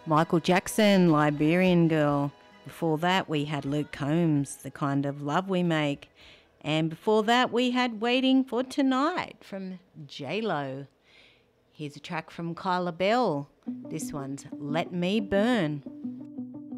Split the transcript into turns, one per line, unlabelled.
Michael Jackson, Liberian Girl. Before that, we had Luke Combs, The Kind of Love We Make. And before that, we had Waiting for Tonight from J-Lo. Here's a track from Kyla Bell. This one's Let Me Burn.